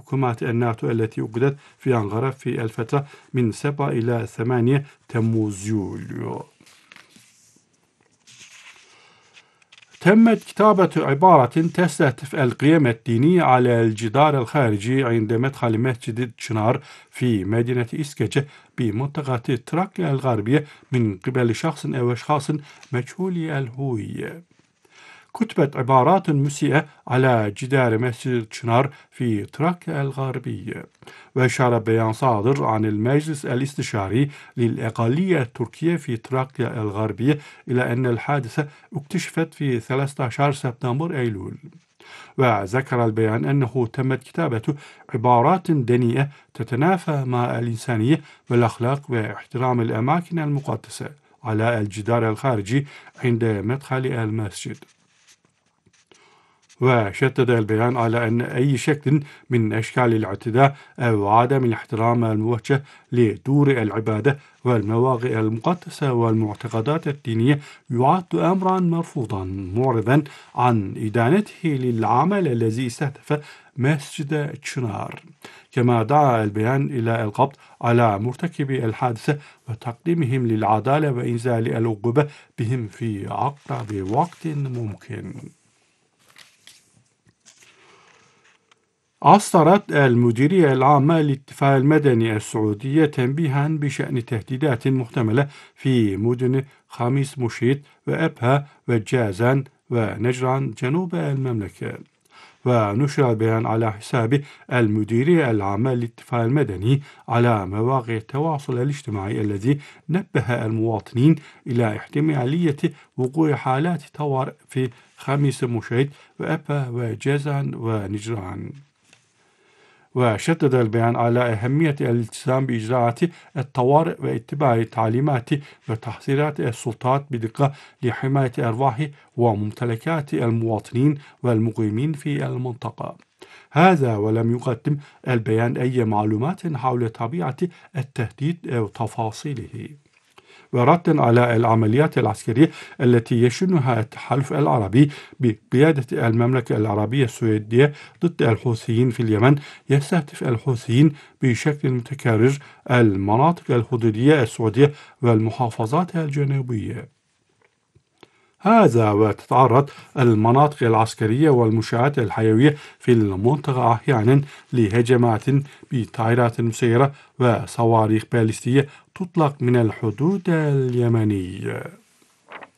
حكومات الناتو التي وجدت في أنقرة في الفترة من 7 إلى 8 تموز يوليو. تمت كتابة عبارة تستهدف القيم الدينية على الجدار الخارجي عند مدخل مسجد شنار في مدينة إسكجة بمنطقة تراكيا الغربية من قبل شخص أو أشخاص مجهولي الهوية. كتبت عبارات مسيئة على جدار مسجد شنار في تراكيا الغربية. وأشار بيان صادر عن المجلس الاستشاري للأقلية التركية في تراكيا الغربية إلى أن الحادثة اكتشفت في 13 سبتمبر أيلول. وذكر البيان أنه تمت كتابة عبارات دنيئة تتنافى مع الإنسانية والأخلاق واحترام الأماكن المقدسة على الجدار الخارجي عند مدخل المسجد. وشدد البيان على أن أي شكل من أشكال الاعتداء أو عدم الاحترام الموجه لدور العبادة والمواقع المقدسة والمعتقدات الدينية يعد أمرا مرفوضا، معرضا عن إدانته للعمل الذي استهدف مسجد شنار. كما دعا البيان إلى القبض على مرتكبي الحادثة وتقديمهم للعدالة وإنزال العقوبة بهم في أقرب وقت ممكن. أصدرت المديرية العامة للدفاع المدني السعودية تنبيها بشأن تهديدات محتملة في مدن خميس مشيط وأبها وجازان ونجران جنوب المملكة. ونشر البيان على حساب المديرية العامة للدفاع المدني على مواقع التواصل الاجتماعي الذي نبه المواطنين إلى احتمالية وقوع حالات طوارئ في خميس مشيط وأبها وجازان ونجران. وشدد البيان على أهمية الالتزام بإجراءات الطوارئ واتباع تعليمات وتحذيرات السلطات بدقة لحماية أرواح وممتلكات المواطنين والمقيمين في المنطقة. هذا ولم يقدم البيان أي معلومات حول طبيعة التهديد أو تفاصيله. وردا على العمليات العسكرية التي يشنها التحالف العربي بقيادة المملكة العربية السعودية ضد الحوثيين في اليمن، يستهدف الحوثيين بشكل متكرر المناطق الحدودية السعودية والمحافظات الجنوبية. هذا وتتعرض المناطق العسكرية والمنشآت الحيوية في المنطقة أحيانا لهجمات بطائرات مسيرة وصواريخ باليستية تطلق من الحدود اليمنية.